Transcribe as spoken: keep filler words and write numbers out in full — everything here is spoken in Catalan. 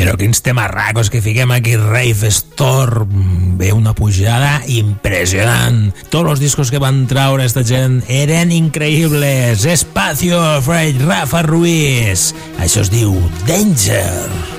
Però quins temarracos que fiquem aquí, Rave Storm. Ve una pujada impressionant. Tots els discos que van traure esta gent eren increïbles. Espacio, Fred, Rafa Ruiz. Això es diu Danger.